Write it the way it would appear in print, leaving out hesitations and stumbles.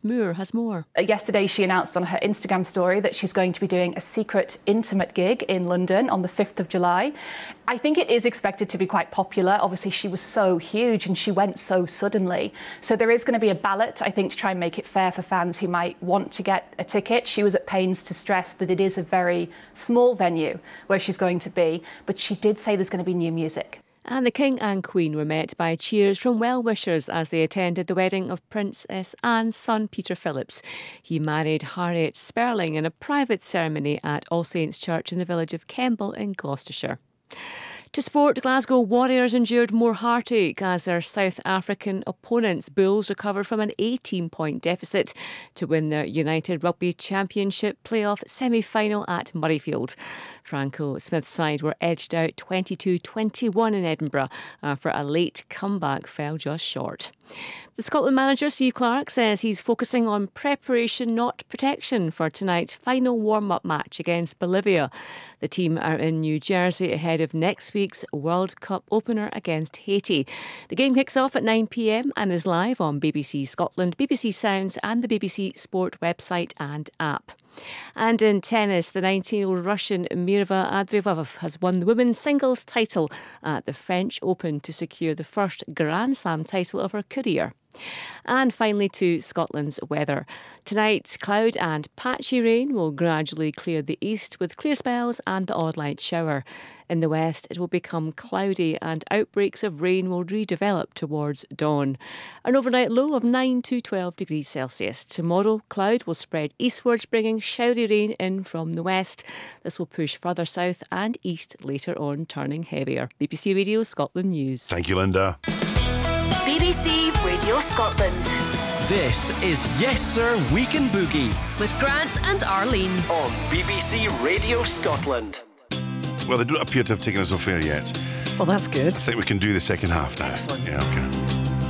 Moore has more. Yesterday, she announced on her Instagram story that she's going to be doing a secret intimate gig in London on the 5th of July. I think it is expected to be quite popular. Obviously, she was so huge and she went so suddenly. So there is going to be a ballot, I think, to try and make it fair for fans who might want to get a ticket. She was at pains to stress that it is a very small venue where she's going to be, but she did say there's going to be new music. And the King and Queen were met by cheers from well-wishers as they attended the wedding of Princess Anne's son, Peter Phillips. He married Harriet Sperling in a private ceremony at All Saints Church in the village of Kemble in Gloucestershire. To sport, Glasgow Warriors endured more heartache as their South African opponents, Bulls, recovered from an 18-point deficit to win their United Rugby Championship playoff semi-final at Murrayfield. Franco Smith's side were edged out 22-21 in Edinburgh after a late comeback fell just short. The Scotland manager, Steve Clarke, says he's focusing on preparation, not protection, for tonight's final warm-up match against Bolivia. The team are in New Jersey ahead of next week's World Cup opener against Haiti. The game kicks off at 9 p.m. and is live on BBC Scotland, BBC Sounds and the BBC Sport website and app. And in tennis, the 19-year-old Russian Mirva Andreeva has won the women's singles title at the French Open to secure the first Grand Slam title of her career. And finally to Scotland's weather. Tonight, cloud and patchy rain will gradually clear the east with clear spells and the odd light shower. In the west, it will become cloudy and outbreaks of rain will redevelop towards dawn. An overnight low of 9 to 12 degrees Celsius. Tomorrow, cloud will spread eastwards, bringing showery rain in from the west. This will push further south and east later on, turning heavier. BBC Radio Scotland News. Thank you, Linda. BBC Radio Scotland. This is Yes Sir Weekend Boogie with Grant and Arlene on BBC Radio Scotland. Well, they don't appear to have taken us off air yet. Well, that's good. I think we can do the second half now. Excellent. Yeah, okay.